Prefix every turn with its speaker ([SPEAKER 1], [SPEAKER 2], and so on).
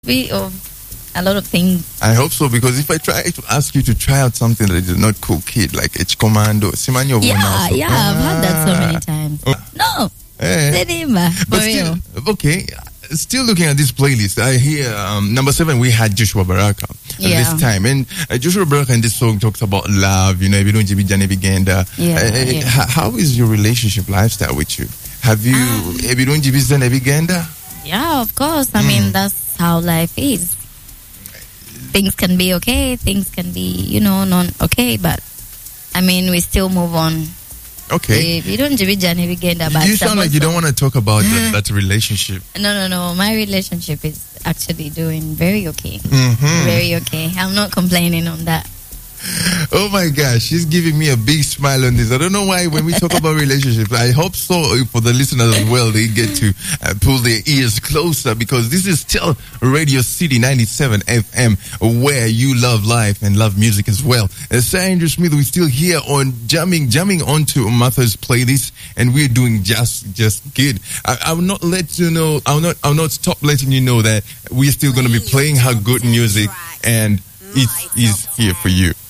[SPEAKER 1] a lot of things.
[SPEAKER 2] I hope so, because if I try to ask you to try out something that is not cool, kid, like H Commando, Simanyo.
[SPEAKER 1] Yeah, I've had that so many times. No, for real.
[SPEAKER 2] Okay. Still looking at this playlist, I hear number 7 we had Joshua Baraka this time, and Joshua Baraka in this song talks about love. You know, if you don't Vigenda. How is your relationship lifestyle with you? Have you Vigenda?
[SPEAKER 1] Yeah, of course. I mean, that's how life is. Things can be okay, things can be, not okay, but I mean, we still move on.
[SPEAKER 2] Okay.
[SPEAKER 1] We don't but
[SPEAKER 2] you sound like you don't want to talk about that relationship.
[SPEAKER 1] No. My relationship is actually doing very okay.
[SPEAKER 2] Mm-hmm.
[SPEAKER 1] Very okay. I'm not complaining on that.
[SPEAKER 2] Oh my gosh, she's giving me a big smile on this. I don't know why when we talk about relationships. I hope so for the listeners as well. They get to pull their ears closer, because this is still Radio City 97 FM, where you love life and love music as well. Sir Andrew Smith, we're still here on jamming onto Martha's playlist, and we're doing just good. I will not let you know. I'll not stop letting you know that we're still going to be playing her good music, and it is here for you.